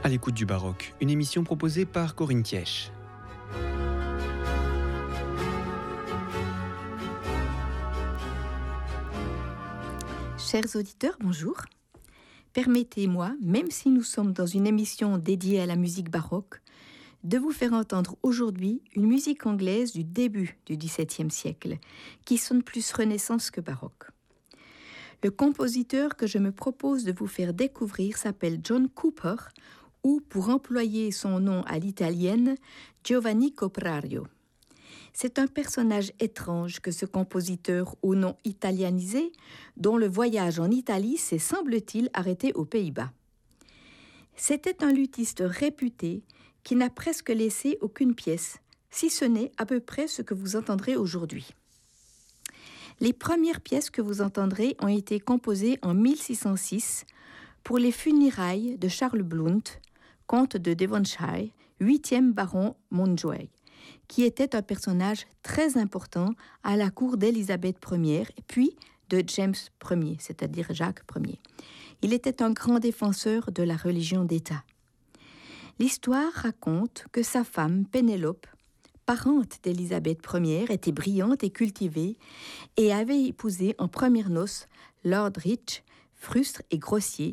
À l'écoute du baroque, une émission proposée par Corinne Thièche. Chers auditeurs, bonjour. Permettez-moi, même si nous sommes dans une émission dédiée à la musique baroque, de vous faire entendre aujourd'hui une musique anglaise du début du XVIIe siècle, qui sonne plus Renaissance que baroque. Le compositeur que je me propose de vous faire découvrir s'appelle John Cooper, ou pour employer son nom à l'italienne, Giovanni Coprario. C'est un personnage étrange que ce compositeur au nom italianisé, dont le voyage en Italie s'est, semble-t-il, arrêté aux Pays-Bas. C'était un luthiste réputé qui n'a presque laissé aucune pièce, si ce n'est à peu près ce que vous entendrez aujourd'hui. Les premières pièces que vous entendrez ont été composées en 1606 pour les funérailles de Charles Blount, comte de Devonshire, 8e baron Mountjoy, qui était un personnage très important à la cour d'Élisabeth Ier, puis de James Ier, c'est-à-dire Jacques Ier. Il était un grand défenseur de la religion d'État. L'histoire raconte que sa femme, Pénélope, parente d'Élisabeth Ier, était brillante et cultivée et avait épousé en premières noces Lord Rich, frustre et grossier,